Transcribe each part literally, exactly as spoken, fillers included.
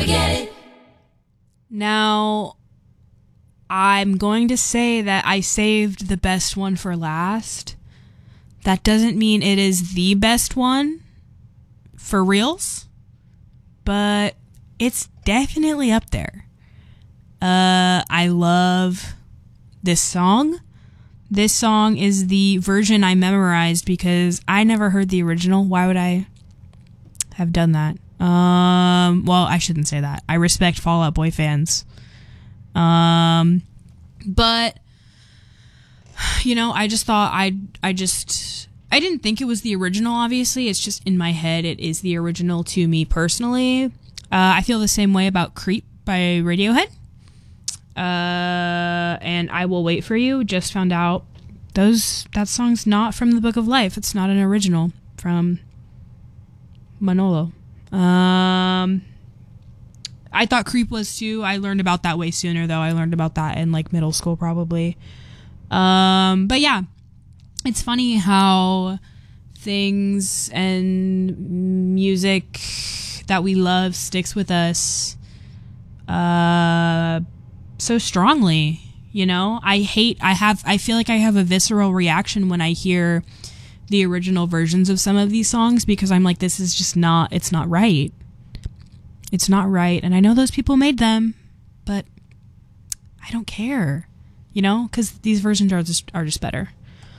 get it. Now, I'm going to say that I saved the best one for last. That doesn't mean it is the best one for reals, but it's definitely up there. Uh, I love this song. This song is the version I memorized because I never heard the original. Why would I have done that? Um, well, I shouldn't say that. I respect Fall Out Boy fans. Um, but, you know, I just thought I I just, I didn't think it was the original, obviously. It's just in my head, it is the original to me personally. Uh, I feel the same way about Creep by Radiohead. Uh, and I Will Wait For You. Just found out those that song's not from the Book of Life. It's not an original from Manolo. Um, I thought Creep was too. I learned about that way sooner, though. I learned about that in like middle school, probably. Um, but yeah, it's funny how things and music that we love sticks with us. Uh. so strongly, you know. I hate I have I feel like I have a visceral reaction when I hear the original versions of some of these songs because I'm like, this is just not it's not right. It's not right. And I know those people made them, but I don't care, you know, because these versions are just are just better.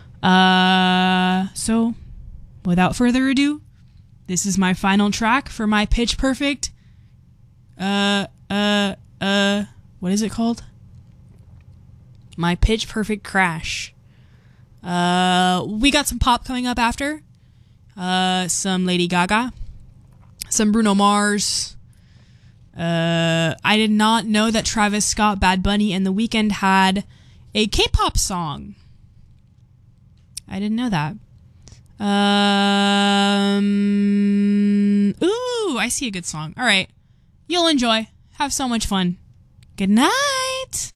Uh so without further ado, this is my final track for my Pitch Perfect uh uh uh what is it called? My Pitch Perfect Crash. Uh, we got some pop coming up after. Uh, some Lady Gaga. Some Bruno Mars. Uh, I did not know that Travis Scott, Bad Bunny, and The Weeknd had a K-pop song. I didn't know that. Um, ooh, I see a good song. All right. You'll enjoy. Have so much fun. Good night.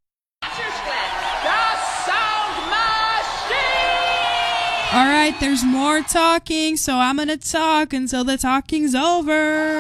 All right, there's more talking, so I'm going to talk until the talking's over.